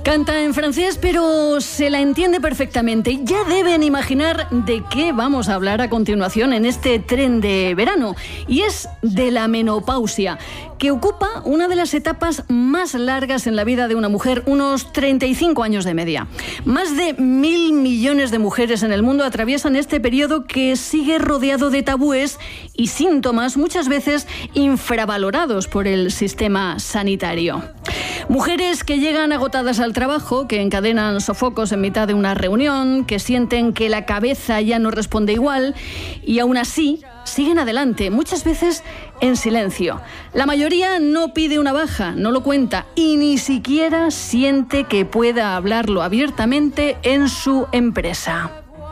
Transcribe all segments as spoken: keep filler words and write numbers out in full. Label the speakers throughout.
Speaker 1: Canta en francés, pero se la entiende perfectamente. Ya deben imaginar de qué vamos a hablar a continuación en este tren de verano. Y es de la menopausia, que ocupa una de las etapas más largas en la vida de una mujer, unos treinta y cinco años de media. Más de mil millones de mujeres en el mundo atraviesan este periodo que sigue rodeado de tabúes y síntomas muchas veces infravalorados por el sistema sanitario. Mujeres que llegan agotadas al trabajo, que encadenan sofocos en mitad de una reunión, que sienten que la cabeza ya no responde igual y aún así siguen adelante, muchas veces en silencio. La mayoría no pide una baja, no lo cuenta y ni siquiera siente que pueda hablarlo abiertamente en su empresa.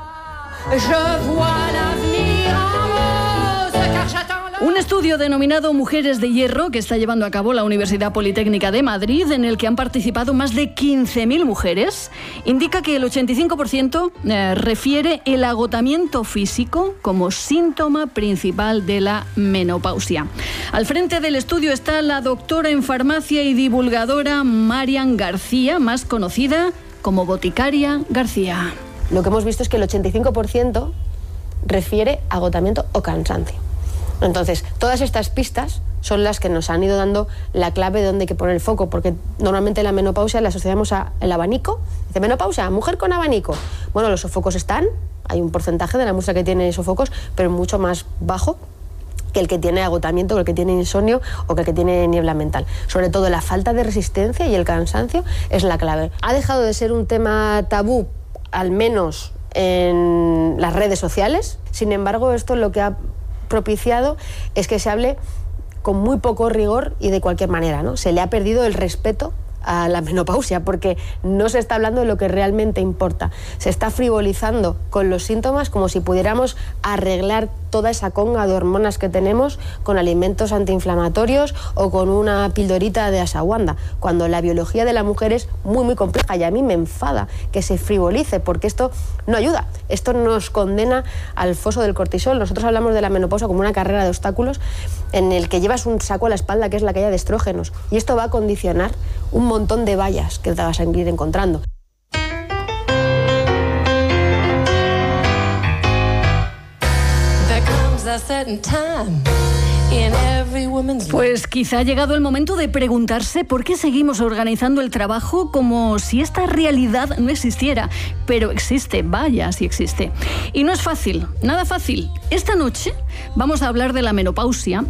Speaker 1: Un estudio denominado Mujeres de Hierro, que está llevando a cabo la Universidad Politécnica de Madrid, en el que han participado más de quince mil mujeres, indica que el ochenta y cinco por ciento eh, refiere el agotamiento físico como síntoma principal de la menopausia. Al frente del estudio está la doctora en farmacia y divulgadora Marian García, más conocida como Boticaria García.
Speaker 2: Lo que hemos visto es que el ochenta y cinco por ciento refiere agotamiento o cansancio. Entonces, todas estas pistas son las que nos han ido dando la clave de dónde hay que poner el foco, porque normalmente la menopausia la asociamos al abanico. Dice, menopausia, mujer con abanico. Bueno, los sofocos están, hay un porcentaje de la muestra que tiene sofocos, pero mucho más bajo que el que tiene agotamiento, que el que tiene insomnio o que el que tiene niebla mental. Sobre todo la falta de resistencia y el cansancio es la clave. Ha dejado de ser un tema tabú, al menos en las redes sociales. Sin embargo, esto lo que ha propiciado es que se hable con muy poco rigor y de cualquier manera, ¿no? Se le ha perdido el respeto a la menopausia porque no se está hablando de lo que realmente importa. Se está frivolizando con los síntomas como si pudiéramos arreglar toda esa conga de hormonas que tenemos con alimentos antiinflamatorios o con una pildorita de ashwagandha, cuando la biología de la mujer es muy muy compleja y a mí me enfada que se frivolice porque esto no ayuda, esto nos condena al foso del cortisol. Nosotros hablamos de la menopausia como una carrera de obstáculos en el que llevas un saco a la espalda que es la caída de estrógenos y esto va a condicionar un montón de vallas que te vas a ir encontrando.
Speaker 1: Pues quizá ha llegado el momento de preguntarse por qué seguimos organizando el trabajo como si esta realidad no existiera. Pero existe, vaya si existe. Y no es fácil, nada fácil. Esta noche vamos a hablar de la menopausia